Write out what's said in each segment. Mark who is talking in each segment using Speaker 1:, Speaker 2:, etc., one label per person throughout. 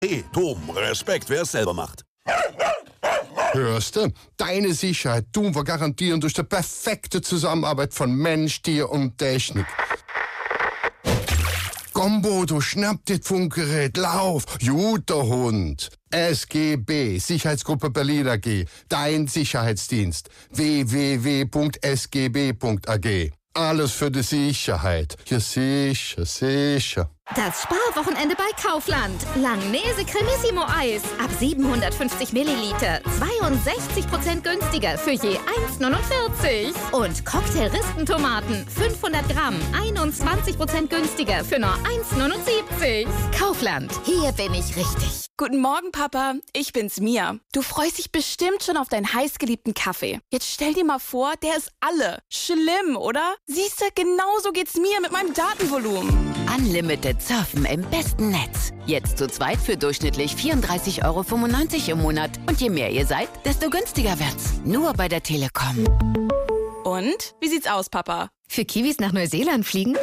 Speaker 1: Hey, Tom, Respekt, wer es selber macht.
Speaker 2: Hörst du? Deine Sicherheit tun wir garantieren durch die perfekte Zusammenarbeit von Mensch, Tier und Technik. Komm, Bodo, schnapp dir das Funkgerät, lauf, guter Hund. SGB, Sicherheitsgruppe Berlin AG, dein Sicherheitsdienst. www.sgb.ag. Alles für die Sicherheit. Ja, sicher.
Speaker 3: Das Sparwochenende bei Kaufland. Langnese Cremissimo Eis. Ab 750 Milliliter. 62% günstiger für je 1,49. Und Cocktail-Ristentomaten. 500 Gramm. 21% günstiger für nur 1,79. Kaufland. Hier bin ich richtig.
Speaker 4: Guten Morgen, Papa. Ich bin's, Mia. Du freust dich bestimmt schon auf deinen heißgeliebten Kaffee. Jetzt stell dir mal vor, der ist alle. Schlimm, oder? Siehste, genauso geht's mir mit meinem Datenvolumen.
Speaker 5: Unlimited Surfen im besten Netz. Jetzt zu zweit für durchschnittlich 34,95 € im Monat. Und je mehr ihr seid, desto günstiger wird's. Nur bei der Telekom.
Speaker 4: Und? Wie sieht's aus, Papa?
Speaker 3: Für Kiwis nach Neuseeland fliegen?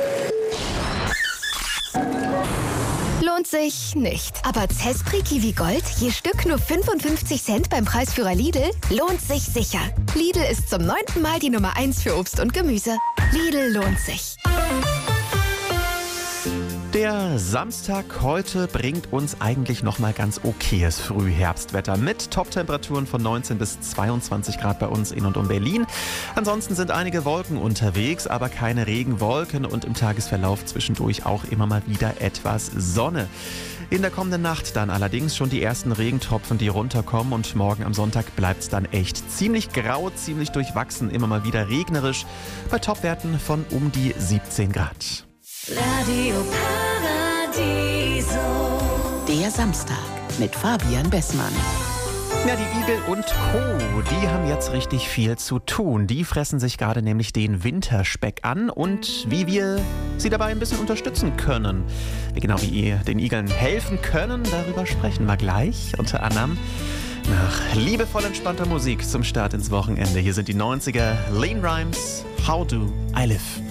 Speaker 3: Lohnt sich nicht. Aber Zespri Kiwi Gold, je Stück nur 55 Cent beim Preisführer Lidl, lohnt sich sicher. Lidl ist zum 9. Mal die Nummer 1 für Obst und Gemüse. Lidl lohnt sich.
Speaker 6: Der Samstag heute bringt uns eigentlich nochmal ganz okayes Frühherbstwetter mit Top-Temperaturen von 19 bis 22 Grad bei uns in und um Berlin. Ansonsten sind einige Wolken unterwegs, aber keine Regenwolken und im Tagesverlauf zwischendurch auch immer mal wieder etwas Sonne. In der kommenden Nacht dann allerdings schon die ersten Regentropfen, die runterkommen und morgen am Sonntag bleibt es dann echt ziemlich grau, ziemlich durchwachsen, immer mal wieder regnerisch bei Topwerten von um die 17 Grad.
Speaker 7: Radio Paradiso.
Speaker 5: Der Samstag mit Fabian Bessmann.
Speaker 6: Ja, die Igel und Co., die haben jetzt richtig viel zu tun. Die fressen sich gerade nämlich den Winterspeck an und wie wir sie dabei ein bisschen unterstützen können. Wie genau wir den Igeln helfen können, darüber sprechen wir gleich. Unter anderem nach liebevoll entspannter Musik zum Start ins Wochenende. Hier sind die 90er, Lean Rhymes, How Do I Live?